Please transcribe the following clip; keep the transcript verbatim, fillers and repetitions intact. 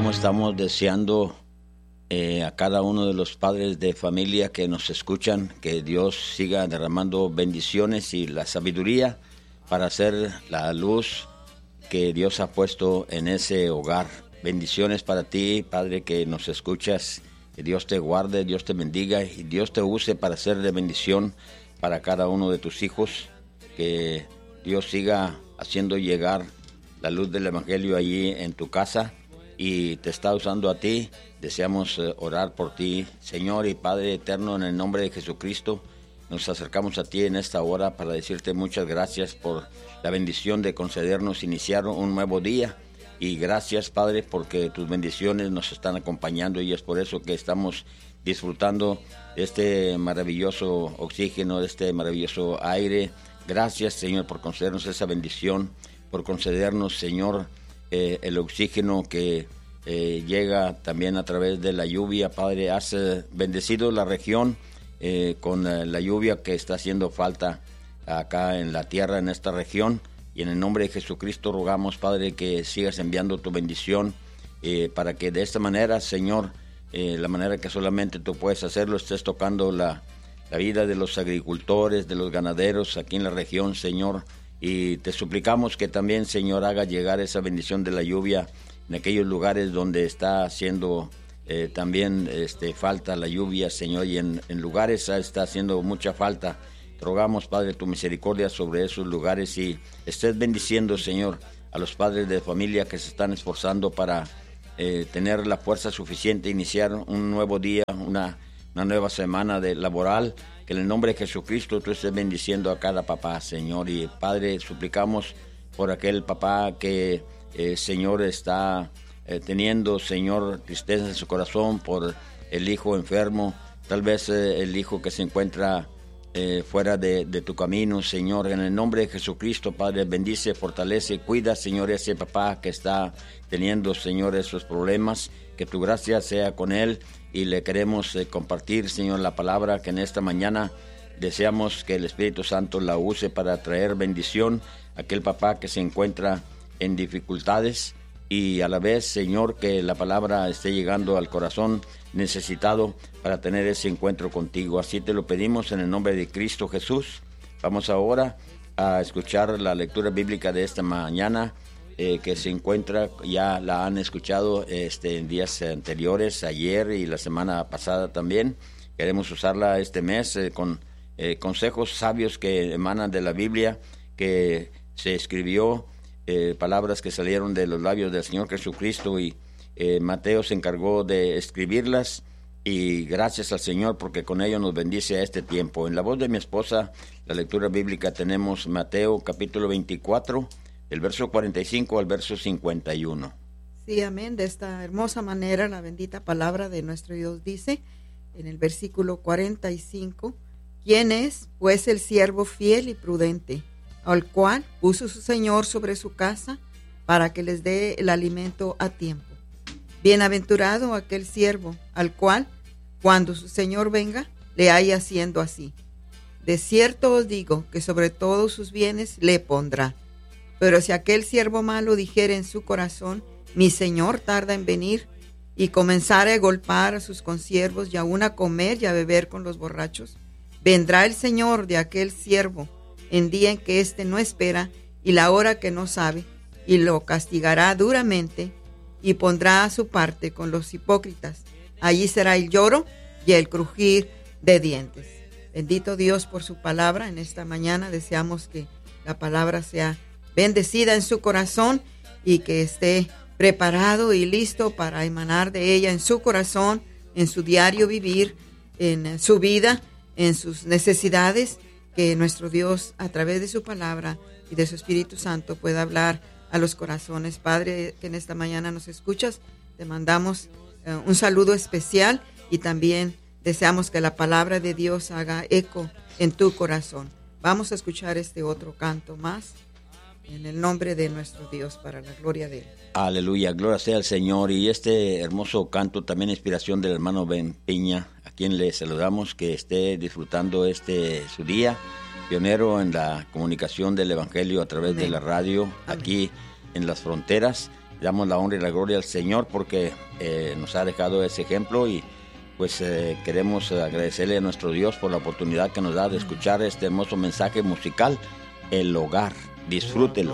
cómo estamos deseando eh, a cada uno de los padres de familia que nos escuchan, que Dios siga derramando bendiciones y la sabiduría para hacer la luz que Dios ha puesto en ese hogar. Bendiciones para ti, Padre, que nos escuchas. Que Dios te guarde, Dios te bendiga y Dios te use para ser de bendición para cada uno de tus hijos. Que Dios siga haciendo llegar la luz del Evangelio allí en tu casa y te está usando a ti. Deseamos eh, orar por ti, Señor y Padre eterno, en el nombre de Jesucristo. Nos acercamos a ti en esta hora para decirte muchas gracias por la bendición de concedernos iniciar un nuevo día. Y gracias, Padre, porque tus bendiciones nos están acompañando y es por eso que estamos disfrutando de este maravilloso oxígeno, de este maravilloso aire. Gracias, Señor, por concedernos esa bendición, por concedernos, Señor, eh, el oxígeno que eh, llega también a través de la lluvia. Padre, has eh, bendecido la región eh, con eh, la lluvia que está haciendo falta acá en la tierra, en esta región. Y en el nombre de Jesucristo rogamos, Padre, que sigas enviando tu bendición eh, para que de esta manera, Señor, eh, la manera que solamente tú puedes hacerlo, estés tocando la, la vida de los agricultores, de los ganaderos aquí en la región, Señor. Y te suplicamos que también, Señor, haga llegar esa bendición de la lluvia en aquellos lugares donde está haciendo eh, también este, falta la lluvia, Señor, y en, en lugares está haciendo mucha falta. Rogamos, Padre, tu misericordia sobre esos lugares y estés bendiciendo, Señor, a los padres de familia que se están esforzando para eh, tener la fuerza suficiente, iniciar un nuevo día, una, una nueva semana de laboral. Que en el nombre de Jesucristo tú estés bendiciendo a cada papá, Señor. Y, Padre, suplicamos por aquel papá que, eh, Señor, está eh, teniendo, Señor, tristeza en su corazón por el hijo enfermo, tal vez eh, el hijo que se encuentra Eh, fuera de, de tu camino, Señor. En el nombre de Jesucristo, Padre, bendice, fortalece, cuida, Señor, ese papá que está teniendo, Señor, esos problemas. Que tu gracia sea con él y le queremos eh, compartir, Señor, la palabra que en esta mañana deseamos que el Espíritu Santo la use para traer bendición a aquel papá que se encuentra en dificultades y a la vez, Señor, que la palabra esté llegando al corazón necesitado para tener ese encuentro contigo. Así te lo pedimos en el nombre de Cristo Jesús. Vamos ahora a escuchar la lectura bíblica de esta mañana eh, que se encuentra, ya la han escuchado este, en días anteriores, ayer y la semana pasada también. Queremos usarla este mes eh, con eh, consejos sabios que emanan de la Biblia, que se escribió, eh, palabras que salieron de los labios del Señor Jesucristo y Eh, Mateo se encargó de escribirlas y gracias al Señor porque con ello nos bendice a este tiempo. En la voz de mi esposa, la lectura bíblica tenemos Mateo capítulo veinticuatro, del verso cuarenta y cinco al verso cincuenta y uno. Sí, amén. De esta hermosa manera la bendita palabra de nuestro Dios dice en el versículo cuarenta y cinco: ¿Quién es, pues, el siervo fiel y prudente, al cual puso su Señor sobre su casa para que les dé el alimento a tiempo? Bienaventurado aquel siervo, al cual, cuando su señor venga, le haya haciendo así. De cierto os digo que sobre todos sus bienes le pondrá. Pero si aquel siervo malo dijere en su corazón, mi señor tarda en venir, y comenzare a golpear a sus consiervos y aun a comer y a beber con los borrachos, vendrá el señor de aquel siervo en día en que éste no espera y la hora que no sabe, y lo castigará duramente, y pondrá a su parte con los hipócritas. Allí será el lloro y el crujir de dientes. Bendito Dios por su palabra. En esta mañana deseamos que la palabra sea bendecida en su corazón y que esté preparado y listo para emanar de ella en su corazón, en su diario vivir, en su vida, en sus necesidades, que nuestro Dios a través de su palabra y de su Espíritu Santo pueda hablar a los corazones. Padre, que en esta mañana nos escuchas, te mandamos eh, un saludo especial y también deseamos que la palabra de Dios haga eco en tu corazón. Vamos a escuchar este otro canto más en el nombre de nuestro Dios para la gloria de Él. Aleluya, gloria sea al Señor. Y este hermoso canto también inspiración del hermano Ben Piña, a quien le saludamos, que esté disfrutando este su día. Pionero en la comunicación del Evangelio a través Amén. De la radio, Amén. Aquí en las fronteras. damos la honra y la gloria al Señor porque eh, nos ha dejado ese ejemplo y pues eh, queremos agradecerle a nuestro Dios por la oportunidad que nos da de escuchar este hermoso mensaje musical, El Hogar. Disfrútelo.